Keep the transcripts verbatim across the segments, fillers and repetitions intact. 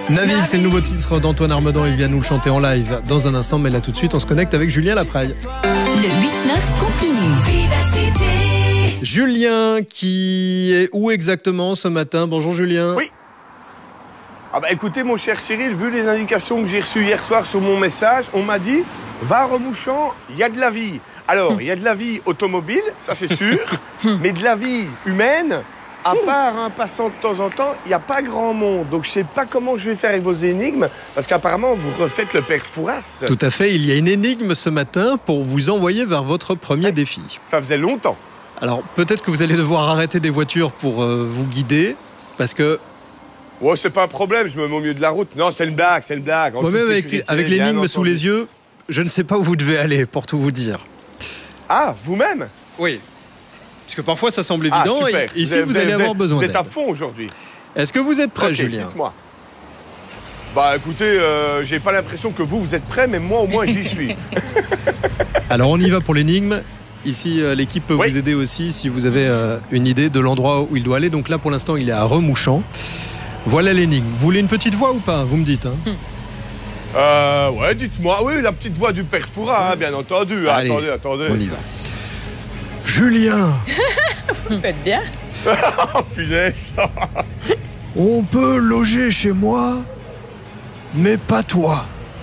Navigue, c'est le nouveau titre d'Antoine Armedan. Il vient nous le chanter en live dans un instant. Mais là, tout de suite, on se connecte avec Julien Lapraille. Le huit neuf continue. Julien, qui est où exactement ce matin? Bonjour Julien. Oui. Ah bah écoutez, mon cher Cyril, vu les indications que j'ai reçues hier soir sur mon message, on m'a dit, va à Remouchamp, il y a de la vie. Alors, il y a de la vie automobile, ça c'est sûr, mais de la vie humaine, à part un passant de temps en temps, il n'y a pas grand monde. Donc je sais pas comment je vais faire avec vos énigmes, parce qu'apparemment vous refaites le père Fouras. Tout à fait, il y a une énigme ce matin pour vous envoyer vers votre premier défi. Ça faisait longtemps. Alors, peut-être que vous allez devoir arrêter des voitures pour euh, vous guider, parce que... Ouais, c'est pas un problème, je me mets au milieu de la route. Non, c'est une blague, c'est une blague. Moi-même, avec, avec l'énigme sous les yeux, je ne sais pas où vous devez aller, pour tout vous dire. Ah, vous-même? Oui. Parce que parfois, ça semble évident, ah, et ici, vous, vous, vous allez vous avoir êtes, besoin Vous êtes d'aide. à fond aujourd'hui. Est-ce que vous êtes prêt, okay, Julien? Dites-moi. Bah, écoutez, euh, j'ai pas l'impression que vous, vous êtes prêt, mais moi, au moins, j'y suis. Alors, on y va pour l'énigme. Ici, euh, l'équipe peut oui. vous aider aussi si vous avez euh, une idée de l'endroit où il doit aller. Donc là, pour l'instant, il est à Remouchamp. Voilà l'énigme. Vous voulez une petite voix ou pas? Vous me dites. Hein. Euh, ouais, dites-moi. Oui, la petite voix du père Fouras, hein, bien entendu. Allez, attendez, attendez. On y va. Julien. Vous faites bien. Oh, punaise. On peut loger chez moi, mais pas toi.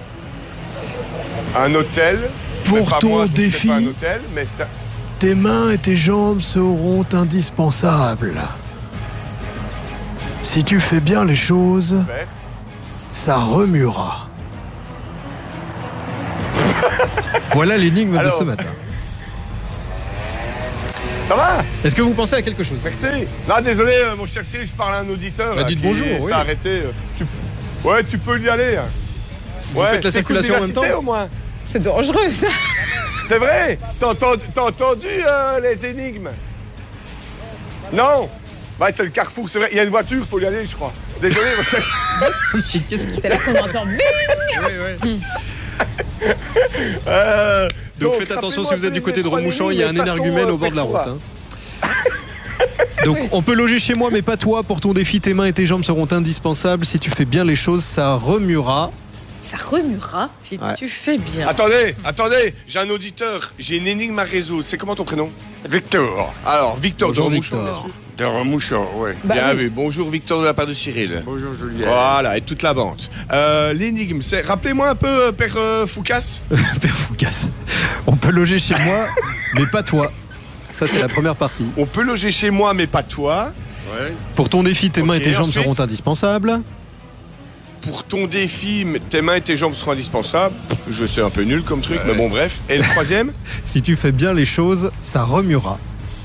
Un hôtel. Pour ton moi, défi, pas un hôtel, mais ça... tes mains et tes jambes seront indispensables. Si tu fais bien les choses, ouais. ça remuera. Voilà l'énigme de ce matin. Ça va? Est-ce que vous pensez à quelque chose? Merci. Non, désolé, euh, mon cher Cyril, je parle à un auditeur. Bah, là, dites qui bonjour, oui. s'est arrêté. Tu... Ouais, tu peux y aller. Vous ouais, faites la circulation en même temps? Au moins. C'est dangereux, ça. C'est vrai? T'as entendu, t'as entendu euh, les énigmes? Non? Bah, c'est le carrefour, c'est vrai. Il y a une voiture, il faut y aller, je crois. Désolé. Qu'est-ce qui... C'est là qu'on entend bing. Oui, oui. euh, donc, donc faites attention si vous êtes du côté de Remouchamp, il y a un énergumène au bord de la route. Hein. Donc oui. On peut loger chez moi, mais pas toi. Pour ton défi, tes mains et tes jambes seront indispensables. Si tu fais bien les choses, ça remuera. Ça remuera si ouais. tu fais bien. Attendez, attendez, j'ai un auditeur, j'ai une énigme à résoudre. C'est comment ton prénom? Victor. Alors, Victor Bonjour, de Victor. Remouchamp. De Remouchamp, oui. Bah, bien oui. vu. Bonjour Victor de la part de Cyril. Bonjour Julien. Voilà, et toute la bande. Euh, L'énigme, c'est... Rappelez-moi un peu, euh, Père euh, Foucasse. Père Foucasse. On peut loger chez moi, mais pas toi. Ça, c'est la première partie. On peut loger chez moi, mais pas toi. Ouais. Pour ton défi, tes okay, mains et tes jambes ensuite, seront indispensables. Pour ton défi, tes mains et tes jambes seront indispensables. Je sais, un peu nul comme truc, ouais. mais bon, bref. Et le troisième? Si tu fais bien les choses, ça remuera.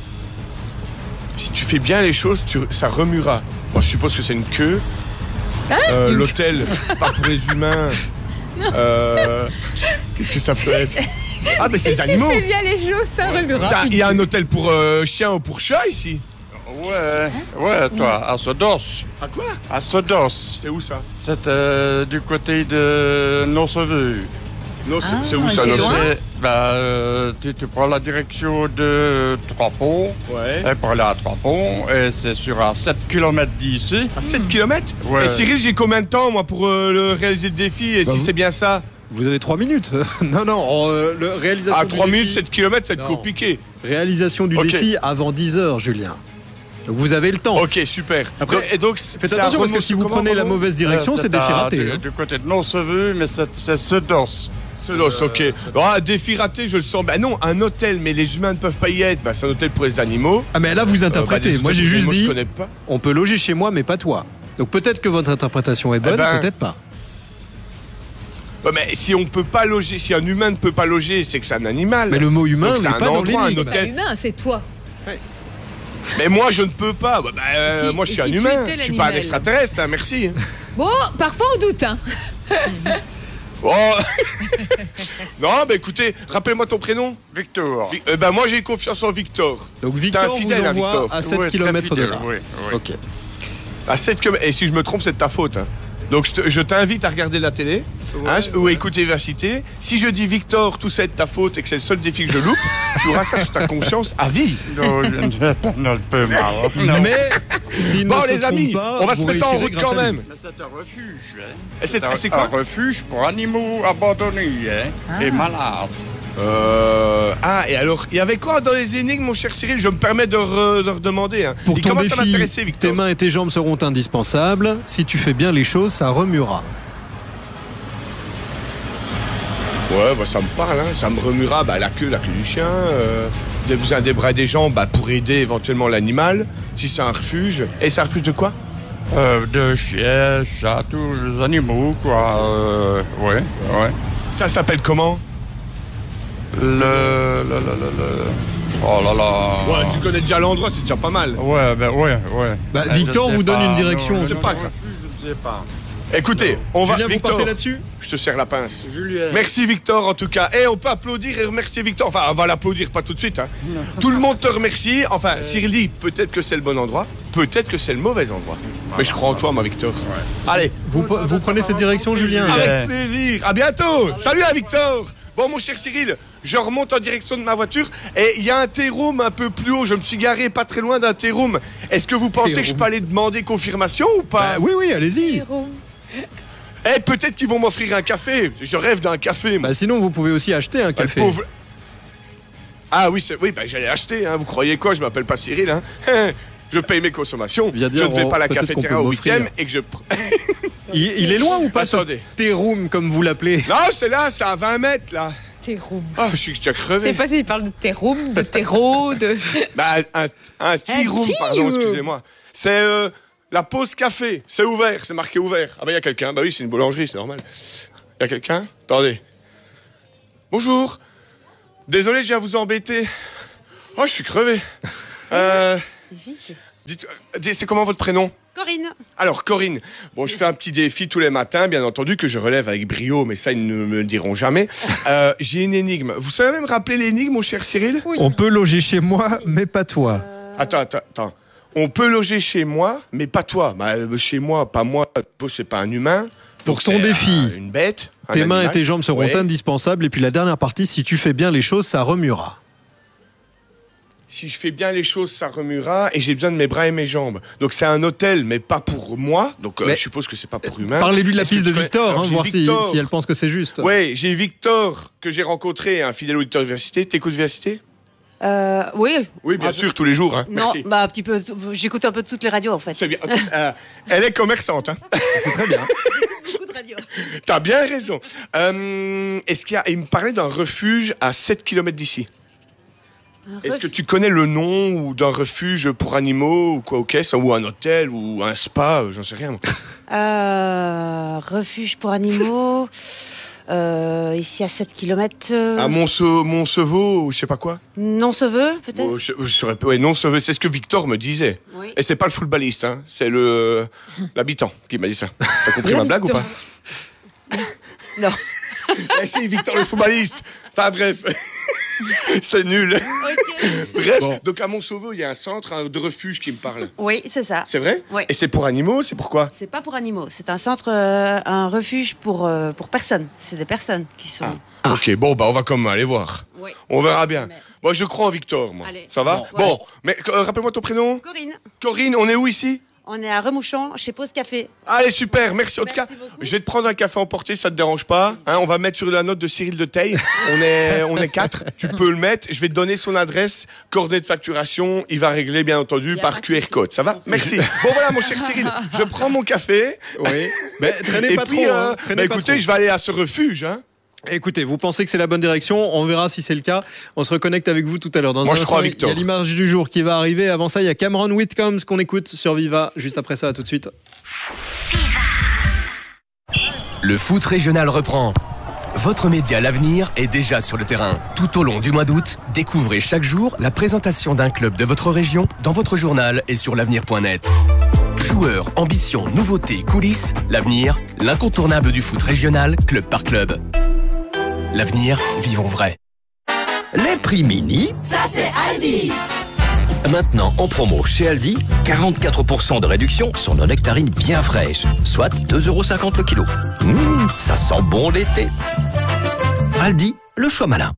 Si tu fais bien les choses, tu... ça remuera. Bon, je suppose que c'est une queue. Ah, euh, L'hôtel, pas pour les humains. Euh... Qu'est-ce que ça peut être? Ah, mais c'est des animaux. Si tu fais bien les choses, ça remuera. Il y a un hôtel pour euh, chien ou pour chat ici? Ouais, ouais, toi, à Sodos. À quoi? À Sodos. C'est où ça? C'est euh, du côté de Noseveux. Non, ah, c'est où ça, Noseveux? Bah, euh, tu, tu prends la direction de Trois-Ponts. Ouais. Et pour aller à Trois-Ponts, et c'est sur à sept kilomètres d'ici. À sept kilomètres? Ouais. Et Cyril, j'ai combien de temps, moi, pour euh, le réaliser le défi? Et bah si vous... c'est bien ça? Vous avez trois minutes. Non, non, euh, le, réalisation à du trois défi... minutes, sept kilomètres, c'est compliqué. Réalisation du okay. défi avant dix heures, Julien. Donc vous avez le temps. Ok, super. Après, donc, et donc, faites attention parce que si vous prenez la mauvaise direction, euh, c'est défi raté. Du, hein. du côté de Noseveux, mais c'est Sodos. Sodos, ok. Ah, défi raté, je le sens. Bah non, un hôtel, mais les humains ne peuvent pas y être. Bah, c'est un hôtel pour les animaux. Ah, mais là, vous interprétez. Euh, bah, moi, j'ai juste dit, pas. On peut loger chez moi, mais pas toi. Donc peut-être que votre interprétation est bonne, eh ben... peut-être pas. Ouais, mais si on peut pas loger, si un humain ne peut pas loger, c'est que c'est un animal. Mais le mot humain n'est pas dans l'énigme. C'est pas humain, c'est toi. Ouais. Mais moi, je ne peux pas. Bah, euh, si, moi, je suis un si humain. Je suis pas un extraterrestre, hein, merci. Bon, parfois on doute, hein. Oh. Non, bah écoutez, rappelle-moi ton prénom. Victor. Vi euh, bah moi, j'ai confiance en Victor. Donc Victor, fidèle, vous envoie hein, Victor. À sept kilomètres de là. Oui, oui. Ok. À sept kilomètres. Et si je me trompe, c'est de ta faute. Hein. Donc je, te- je t'invite à regarder la télé hein, ou à écouter Vivacité. Si je dis Victor, tout ça est de ta faute et que c'est le seul défi que je loupe, tu auras ça sur ta conscience à vie. Non, je ne non, peu mal. Non. Mais s'il Bon ne se les trompe amis, pas, on va se vous mettre en réussirez route grâce quand à lui. même. Mais c'est un refuge. Hein. Et c'est, un, c'est quoi un refuge pour animaux abandonnés hein, et malades. Euh, ah, et alors, il y avait quoi dans les énigmes, mon cher Cyril? Je me permets de, re- de redemander. Hein. Pour Il ton commence à défi, m'intéresser, tes Victor. mains et tes jambes seront indispensables. Si tu fais bien les choses, ça remuera. Ouais, bah, ça me parle, hein. Ça me remuera bah, la queue, la queue du chien. Euh, des besoins des bras et des jambes bah, pour aider éventuellement l'animal. Si c'est un refuge. Et c'est un refuge de quoi? Euh, de chiens, chats, tous les animaux, quoi. Euh, ouais, ouais. Ça s'appelle comment? Le, le, le, le, le... Oh là là. Ouais, tu connais déjà l'endroit, c'est déjà pas mal. Ouais, ben ouais, ouais. Bah, Euh, Victor je ne sais vous donne pas. une direction. Non, Je sais non, pas, non, quoi. Je ne sais pas. Écoutez, on va. Julien, vous Victor, partez là-dessus? je te serre la pince. Julien. Merci Victor en tout cas. Et on peut applaudir et remercier Victor. Enfin, on va l'applaudir pas tout de suite. Hein. Tout le monde te remercie. Enfin, Cyril dit peut-être que c'est le bon endroit, peut-être que c'est le mauvais endroit. Mais je crois en toi, moi, Victor. Allez, Vous, vous prenez cette direction, Julien? Ouais. avec plaisir. À bientôt. Salut à Victor. Bon, mon cher Cyril, je remonte en direction de ma voiture et il y a un T-Room un peu plus haut. Je me suis garé pas très loin d'un T-Room. Est-ce que vous pensez que je peux aller demander confirmation ou pas? Bah, oui, oui, allez-y. Eh, peut-être qu'ils vont m'offrir un café. Je rêve d'un café, moi. Bah, sinon, vous pouvez aussi acheter un Bah, le café. pauvre- Ah oui, c'est... oui bah, j'allais acheter. Hein. Vous croyez quoi? Je m'appelle pas Cyril. Hein. Je paye mes consommations. Viens Je dire, ne vais on- pas à la peut-être cafétéria qu'on peut au huitième m'offrir. et que je... Il, il est loin ou pas, Attendez. ce T-Room, comme vous l'appelez? Non, c'est là, c'est à vingt mètres, là. Tes room. Ah, je suis déjà crevé. C'est pas s'il parle de tes room, de terreau, de. Bah, un, un tea room, tea pardon, room. excusez-moi. C'est euh, la pause café. C'est ouvert, c'est marqué ouvert. Ah bah, il y a quelqu'un. Bah oui, c'est une boulangerie, c'est normal. Il y a quelqu'un? Attendez. Bonjour. Désolé, je viens vous embêter. Oh, je suis crevé. Euh, Vite. dites, euh, dites, c'est comment votre prénom? Corinne. Alors, Corinne, bon, je fais un petit défi tous les matins, bien entendu, que je relève avec brio, mais ça, ils ne me le diront jamais. Euh, j'ai une énigme. Vous savez même rappeler l'énigme, mon cher Cyril? Oui. On peut loger chez moi, mais pas toi. Attends, attends, attends. On peut loger chez moi, mais pas toi. Bah, euh, chez moi, pas moi. C'est pas un humain. Pour Donc ton c'est, défi, euh, une bête. un tes mains animal. et tes jambes seront Ouais. indispensables. Et puis la dernière partie, si tu fais bien les choses, ça remuera. Si je fais bien les choses, ça remuera. Et j'ai besoin de mes bras et mes jambes. Donc c'est un hôtel, mais pas pour moi. Donc euh, Mais- je suppose que c'est pas pour humain. Parlez-lui de la Est-ce que piste tu de connais- Victor, Alors, hein, j'ai voir si, Victor. si elle pense que c'est juste. Ouais, j'ai Victor que j'ai rencontré, un fidèle auditeur de Vivacité. T'écoutes Vivacité? Euh, oui. Oui, bien Un sûr, peu. tous les jours. Hein. Non, Merci. bah un petit peu. J'écoute un peu toutes les radios en fait. C'est bien. Euh, elle est commerçante. Hein. C'est très bien. Beaucoup de radios. T'as bien raison. Euh, est-ce qu'il y a... Il me parlait d'un refuge à sept kilomètres d'ici. Est-ce que tu connais le nom ou d'un refuge pour animaux ou quoi au caisse, ou un hôtel ou un spa, euh, j'en sais rien. moi. Euh, refuge pour animaux. Euh, ici à sept kilomètres. À Monce- Moncevaux ou je sais pas quoi. Non se veut peut-être. Oh, je, je saurais pas. Ouais, non, ça veut- c'est ce que Victor me disait. Oui. Et c'est pas le footballiste, hein, c'est le l'habitant qui m'a dit ça. T'as compris ma blague ou pas? Non. Eh si, Victor le footballiste. Enfin bref. C'est nul. Bref, Bon. donc à Montsauveux, il y a un centre hein, de refuge qui me parle. Oui, c'est ça. C'est vrai? Oui. Et c'est pour animaux, c'est pourquoi? C'est pas pour animaux. C'est un centre, euh, un refuge pour euh, pour personnes. C'est des personnes qui sont. Ok, bon, bah on va quand même aller voir. Oui. On verra bien. Mais- Moi, je crois en Victor, moi. Allez. Ça va? Bon. Bon, Ouais. mais euh, rappelle-moi ton prénom. Corinne. Corinne, on est où ici? On est à Remouchon chez Pause Café. Allez, super, merci. En tout Merci cas, beaucoup. je vais te prendre un café emporté, ça te dérange pas. Hein, on va mettre sur la note de Cyril de Teil. On est, on est quatre. Tu peux le mettre. Je vais te donner son adresse, coordonnées de facturation. Il va régler, bien entendu, Y a par pas de Q R souci. code. Ça va? Merci. Bon, voilà, mon cher Cyril. Je prends mon café. Oui. Mais traînez Et pas puis, trop. euh, hein, traînez bah, pas écoutez, trop. je vais aller à ce refuge. Hein. Écoutez, vous pensez que c'est la bonne direction? On verra si c'est le cas. On se reconnecte avec vous tout à l'heure. Dans Moi, un je instant, crois à il y Victor. a l'image du jour qui va arriver. Avant ça, il y a Cameron Whitcombs qu'on écoute sur Viva. Juste après ça, à tout de suite. Le foot régional reprend. Votre média L'Avenir est déjà sur le terrain. Tout au long du mois d'août, découvrez chaque jour la présentation d'un club de votre région dans votre journal et sur l'avenir point net. Joueurs, ambitions, nouveautés, coulisses, L'Avenir, l'incontournable du foot régional, club par club. L'Avenir, vivons vrai. Les prix mini, Ça c'est Aldi. Maintenant en promo chez Aldi, quarante-quatre pour cent de réduction sur nos nectarines bien fraîches, soit deux euros cinquante le kilo. Mmh, ça sent bon l'été. Aldi, le choix malin.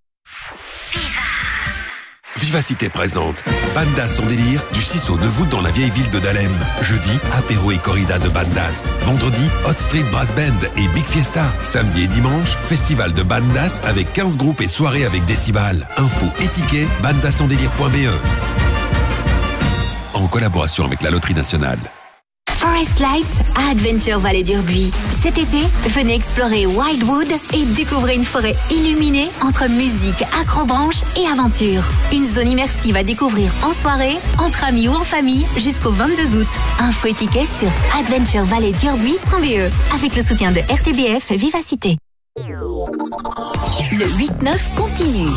Vivacité présente Bandas son délire du six au neuf août dans la vieille ville de Dahlem. Jeudi, apéro et corrida de Bandas. Vendredi, Hot Street Brass Band et Big Fiesta. Samedi et dimanche, festival de Bandas avec quinze groupes et soirée avec décibels. Info et tickets, bandas son délire point b e. En collaboration avec la Loterie Nationale. Forest Lights à Adventure Vallée d'Urbuy. Cet été, venez explorer Wildwood et découvrez une forêt illuminée entre musique, acrobranche et aventure. Une zone immersive à découvrir en soirée, entre amis ou en famille jusqu'au vingt-deux août. Info et tickets sur adventure valley d'urbuy point b e avec le soutien de R T B F Vivacité. Le huit neuf continue.